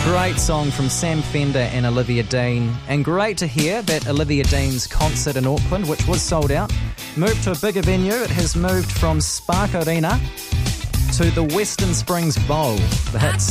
Great song from Sam Fender and Olivia Dean. And great to hear that Olivia Dean's concert in Auckland, which was sold out, moved to a bigger venue. It has moved from Spark Arena to the Western Springs Bowl. The hits.